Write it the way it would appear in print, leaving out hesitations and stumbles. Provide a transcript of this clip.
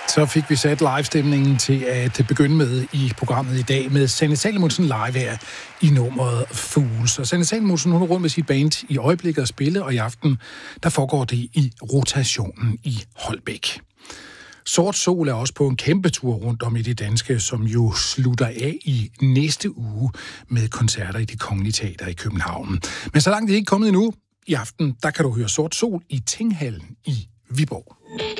Så fik vi sat live-stemningen til at begynde med i programmet i dag med Sanne Salomonsen live her i nummeret Fools. Og Sanne Salomonsen, hun er rundt med sit band i øjeblikket at spille, og i aften, der foregår det i rotationen i Holbæk. Sort Sol er også på en kæmpe tur rundt om i det danske, som jo slutter af i næste uge med koncerter i Det Kongelige Teater i København. Men så langt det ikke kommet endnu, i aften, der kan du høre Sort Sol i Tinghallen i Viborg.